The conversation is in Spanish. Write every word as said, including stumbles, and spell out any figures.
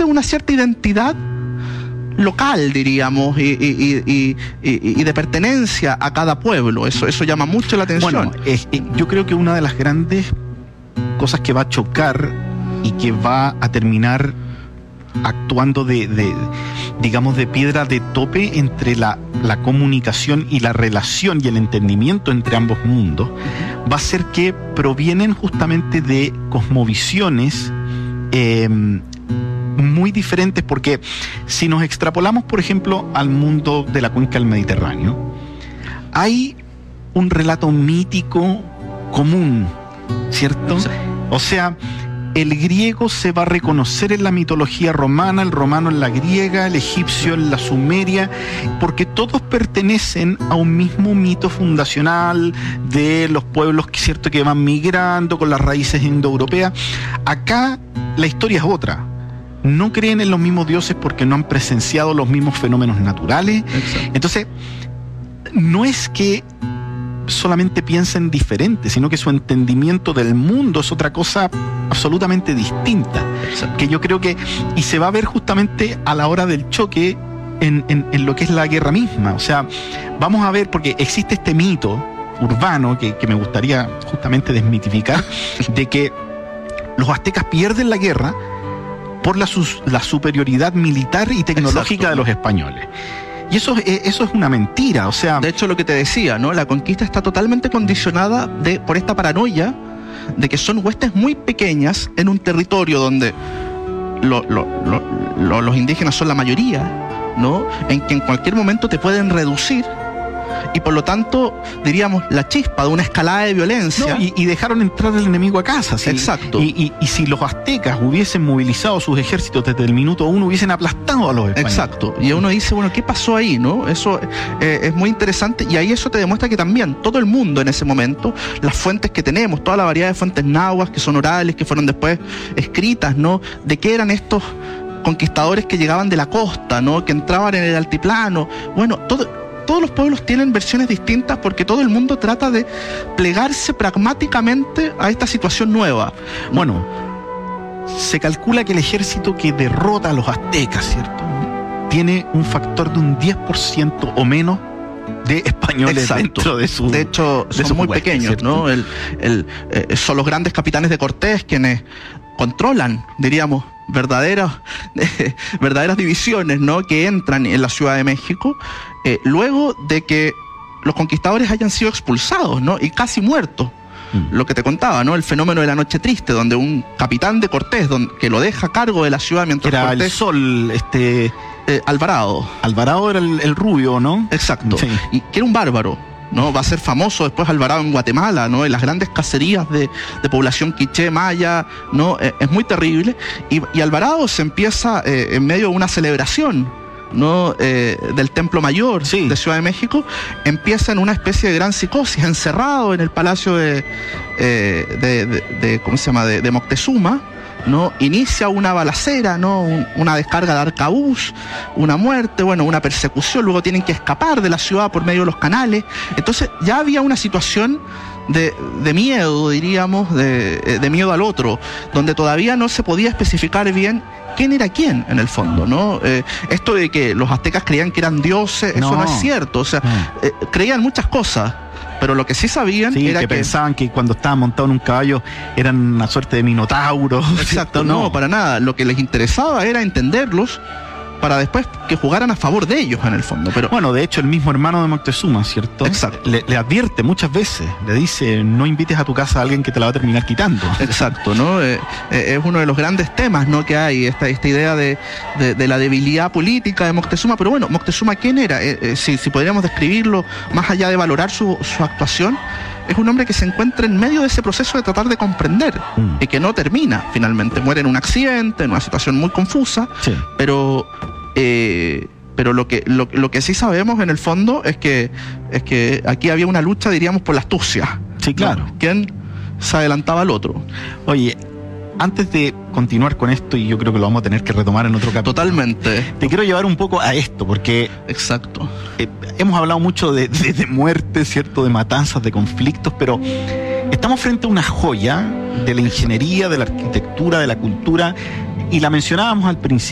permite una cierta identidad local, diríamos, y, y, y, y, y de pertenencia a cada pueblo. Eso, eso llama mucho la atención. Bueno, eh, eh, yo creo que una de las grandes cosas que va a chocar y que va a terminar actuando de, de digamos, de piedra de tope entre la, la comunicación y la relación y el entendimiento entre ambos mundos, va a ser que provienen justamente de cosmovisiones eh, muy diferentes, porque si nos extrapolamos, por ejemplo, al mundo de la cuenca del Mediterráneo, hay un relato mítico común, ¿cierto? Sí. O sea, el griego se va a reconocer en la mitología romana, el romano en la griega, el egipcio en la sumeria, porque todos pertenecen a un mismo mito fundacional de los pueblos, ¿cierto?, que van migrando con las raíces indoeuropeas. Acá la historia es otra. No creen en los mismos dioses porque no han presenciado los mismos fenómenos naturales. Exacto. Entonces, no es que solamente piensen diferente, sino que su entendimiento del mundo es otra cosa absolutamente distinta. Exacto. Que yo creo que, y se va a ver justamente a la hora del choque en, en, en lo que es la guerra misma. O sea, vamos a ver, porque existe este mito urbano que, que me gustaría justamente desmitificar, de que los aztecas pierden la guerra por la, sus, la superioridad militar y tecnológica. Exacto. De los españoles. Y eso, eso es una mentira, o sea... De hecho, lo que te decía, ¿no? La conquista está totalmente condicionada de, por esta paranoia de que son huestes muy pequeñas en un territorio donde lo, lo, lo, lo, los indígenas son la mayoría, ¿no? En que en cualquier momento te pueden reducir. Y por lo tanto, diríamos, la chispa de una escalada de violencia. No, y, y dejaron entrar al enemigo a casa. ¿Sí? Exacto. Y, y, y si los aztecas hubiesen movilizado sus ejércitos desde el minuto uno, hubiesen aplastado a los españoles. Exacto. Y uno dice, bueno, ¿qué pasó ahí, no? Eso eh, es muy interesante. Y ahí eso te demuestra que también todo el mundo en ese momento, las fuentes que tenemos, toda la variedad de fuentes náhuatl que son orales, que fueron después escritas, ¿no? De qué eran estos conquistadores que llegaban de la costa, ¿no? Que entraban en el altiplano. Bueno, todo... Todos los pueblos tienen versiones distintas porque todo el mundo trata de plegarse pragmáticamente a esta situación nueva. Bueno, se calcula que el ejército que derrota a los aztecas, ¿cierto?, tiene un factor de un diez por ciento o menos de españoles. Exacto. Dentro de su... De hecho, son de muy hueste, pequeños, ¿cierto? ¿No? El, el, eh, son los grandes capitanes de Cortés quienes controlan, diríamos, verdaderas, eh, verdaderas divisiones, ¿no?, que entran en la Ciudad de México, eh, luego de que los conquistadores hayan sido expulsados, ¿no?, y casi muertos. Mm. Lo que te contaba, ¿no?, el fenómeno de la Noche Triste, donde un capitán de Cortés, donde, que lo deja a cargo de la ciudad mientras era Cortés... el Sol, este... Eh, Alvarado. Alvarado era el, el rubio, ¿no? Exacto. Sí. Y que era un bárbaro, ¿no? Va a ser famoso después Alvarado en Guatemala, ¿no? En las grandes cacerías de, de población quiché, maya, ¿no? Eh, es muy terrible. Y, y Alvarado se empieza eh, en medio de una celebración, ¿no? Eh, del Templo Mayor, sí, de Ciudad de México, empieza en una especie de gran psicosis, encerrado en el palacio de, eh, de, de, de ¿cómo se llama?, de, de Moctezuma, ¿no? Inicia una balacera, ¿no? Un, una descarga de arcabuz, una muerte, bueno, una persecución, luego tienen que escapar de la ciudad por medio de los canales. Entonces ya había una situación de, de miedo, diríamos, de, de miedo al otro, donde todavía no se podía especificar bien quién era quién, en el fondo, ¿no? Eh, esto de que los aztecas creían que eran dioses, no, eso no es cierto, o sea, no. eh, creían muchas cosas, pero lo que sí sabían sí, era que, que pensaban que cuando estaban montados en un caballo eran una suerte de minotauros. Exacto, no, no, para nada. Lo que les interesaba era entenderlos para después que jugaran a favor de ellos, en el fondo. Pero bueno, de hecho, el mismo hermano de Moctezuma, ¿cierto? Exacto. Le, le advierte muchas veces, le dice, no invites a tu casa a alguien que te la va a terminar quitando. Exacto, ¿no? Eh, eh, es uno de los grandes temas, ¿no?, que hay, esta, esta idea de, de, de la debilidad política de Moctezuma. Pero bueno, Moctezuma, ¿quién era? Eh, eh, si, si podríamos describirlo, más allá de valorar su, su actuación, es un hombre que se encuentra en medio de ese proceso de tratar de comprender, mm. y que no termina, finalmente. Muere en un accidente, en una situación muy confusa, sí. pero... Eh, pero lo que, lo, lo que sí sabemos en el fondo es que, es que aquí había una lucha, diríamos, por la astucia. Sí, claro. ¿No? ¿Quién se adelantaba al otro? Oye, antes de continuar con esto, y yo creo que lo vamos a tener que retomar en otro capítulo. Totalmente. Te quiero llevar un poco a esto, porque... Exacto. Eh, hemos hablado mucho de, de, de muerte, ¿cierto?, de matanzas, de conflictos, pero estamos frente a una joya de la ingeniería, de la arquitectura, de la cultura, y la mencionábamos al principio.